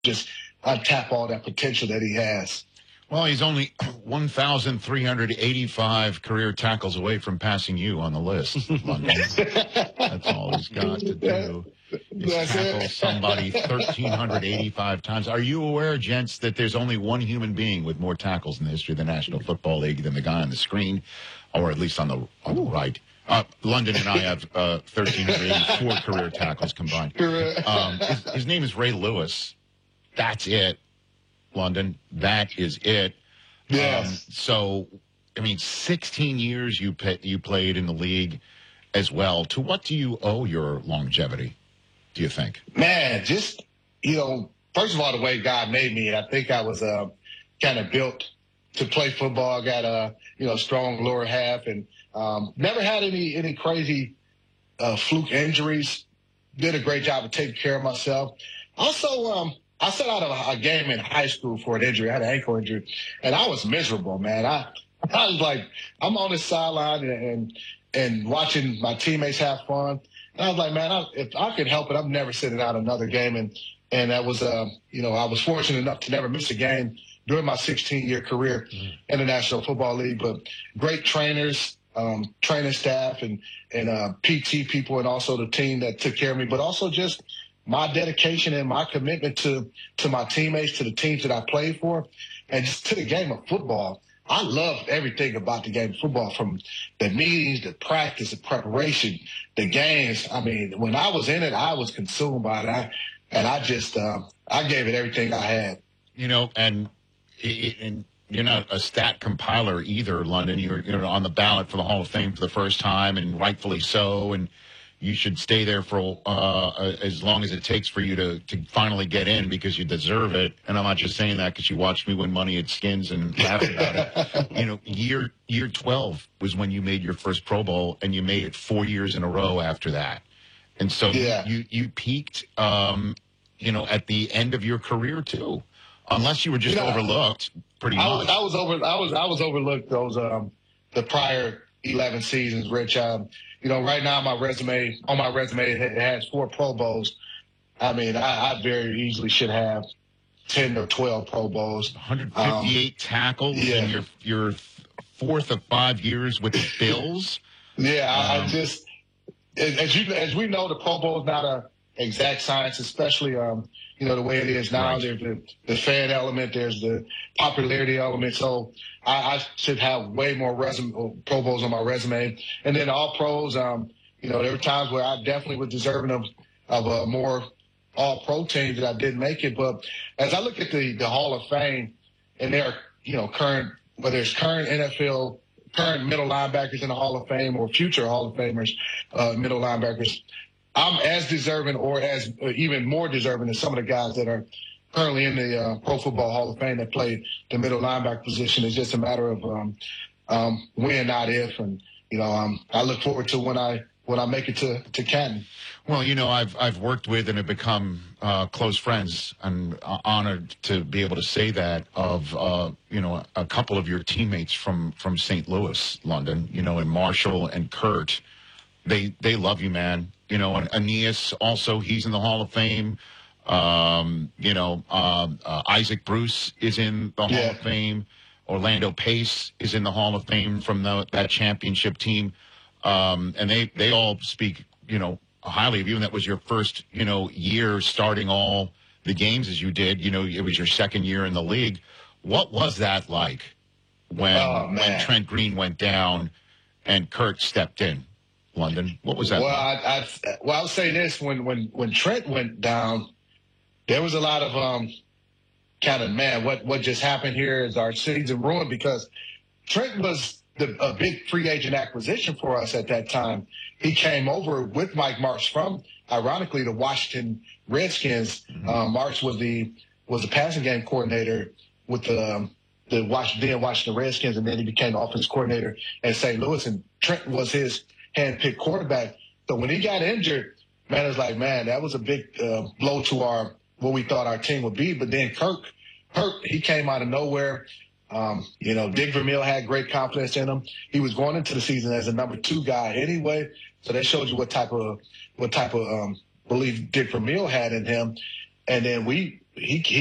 just untap all that potential that he has. Well, he's only 1,385 career tackles away from passing you on the list, London. That's all he's got to do is tackle somebody 1,385 times. Are you aware, gents, that there's only one human being with more tackles in the history of the National Football League than the guy on the screen, or at least on the right? London and I have 1,384 career tackles combined. His name is Ray Lewis. That's it. London, that is it. Yes. So, I mean, 16 years you played in the league as well. To what do you owe your longevity, do you think? Man, just, first of all, the way God made me, I think I was kind of built to play football. I got a, strong lower half and never had any crazy fluke injuries. Did a great job of taking care of myself. Also, I sat out of a game in high school for an injury. I had an ankle injury, and I was miserable, man. I was like, I'm on the sideline and watching my teammates have fun. And I was like, man, if I could help it, I'm never sitting out another game. And that was, I was fortunate enough to never miss a game during my 16-year career in the National Football League. But great trainers, training staff, and PT people, and also the team that took care of me, but also just my dedication and my commitment to my teammates, to the teams that I played for, and just to the game of football. I loved everything about the game of football, from the meetings, the practice, the preparation, the games. I mean, when I was in it, I was consumed by it. And I just, I gave it everything I had. And you're not a stat compiler either, London. You're on the ballot for the Hall of Fame for the first time, and rightfully so. And you should stay there for as long as it takes for you to finally get in, because you deserve it. And I'm not just saying that because you watched me win money at Skins and laugh about it. Year 12 was when you made your first Pro Bowl, and you made it 4 years in a row after that. And so you peaked, at the end of your career too, unless you were just overlooked pretty much. I was overlooked those the prior 11 seasons, Rich. Right now on my resume, it has 4 Pro Bowls. I mean, I very easily should have 10 or 12 Pro Bowls. 158 tackles in your fourth of 5 years with the Bills. Yeah, I just, as we know, the Pro Bowl is not an exact science, especially the way it is now. Right. There's the fan element, there's the popularity element. So I should have way more Pro Bowls on my resume. And then all pros, there were times where I definitely was deserving of a more all-pro team that I didn't make it. But as I look at the Hall of Fame, and there are, whether it's current NFL, current middle linebackers in the Hall of Fame, or future Hall of Famers, middle linebackers, I'm as deserving, or as even more deserving, than some of the guys that are currently in the Pro Football Hall of Fame that play the middle linebacker position. It's just a matter of when, not if. And I look forward to when I make it to Canton. Well, I've worked with and have become close friends, and honored to be able to say that of a couple of your teammates from St. Louis, London. And Marshall and Kurt. They love you, man. And Aeneas also, he's in the Hall of Fame. Isaac Bruce is in the Hall of Fame. Orlando Pace is in the Hall of Fame from that championship team. And they all speak, highly of you. And that was your first, year starting all the games as you did. It was your second year in the league. What was that like when Trent Green went down and Kurt stepped in? London, what was that? Well, I'll say this: when Trent went down, there was a lot of kind of, man, what just happened here? Is our season ruined? Because Trent was a big free agent acquisition for us at that time. He came over with Mike Martz from, ironically, the Washington Redskins. Martz was the passing game coordinator with the Washington Redskins, and then he became the offense coordinator at St. Louis. And Trent was his hand-picked quarterback. So when he got injured, man, it was like, man, that was a big blow to what we thought our team would be. But then Kirk, he came out of nowhere. Dick Vermeil had great confidence in him. He was going into the season as a number 2 guy anyway. So that shows you what type of belief Dick Vermeil had in him. And then we he